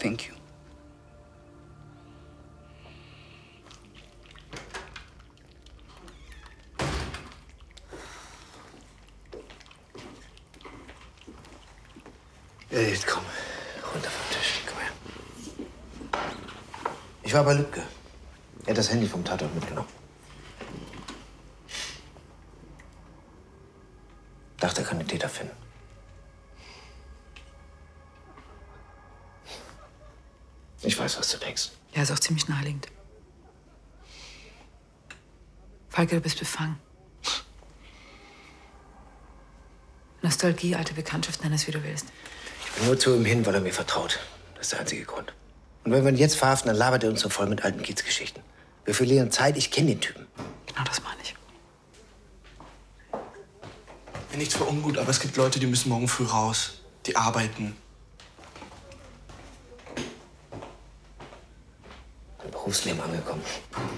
Thank you. Edith, komm. Runter vom Tisch. Komm her. Ich war bei Lübke. Er hat das Handy vom Tatort mitgenommen. Dachte, er kann den Täter finden. Ich weiß, was du denkst. Ja, ist auch ziemlich naheliegend. Falke, du bist befangen. Nostalgie, alte Bekanntschaft, nenn es, wie du willst. Ich bin nur zu ihm hin, weil er mir vertraut. Das ist der einzige Grund. Und wenn wir ihn jetzt verhaften, dann labert er uns so voll mit alten Kiezgeschichten. Wir verlieren Zeit, ich kenne den Typen. Genau das meine ich. Nichts für ungut, aber es gibt Leute, die müssen morgen früh raus. Die arbeiten. Im Berufsleben angekommen.